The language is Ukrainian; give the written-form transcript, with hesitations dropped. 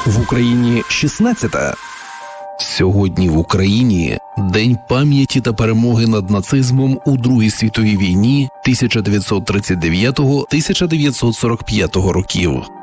В Україні 16-та. Сьогодні в Україні День пам'яті та перемоги над нацизмом у Другій світовій війні 1939-1945 років.